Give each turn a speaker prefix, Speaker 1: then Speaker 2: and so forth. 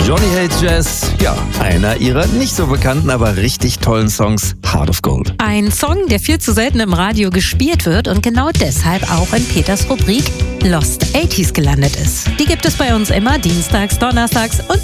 Speaker 1: Johnny Hates Jazz, ja, einer ihrer nicht so bekannten, aber richtig tollen Songs, Heart of Gold.
Speaker 2: Ein Song, der viel zu selten im Radio gespielt wird und genau deshalb auch in Peters Rubrik Lost 80s gelandet ist. Die gibt es bei uns immer dienstags, donnerstags und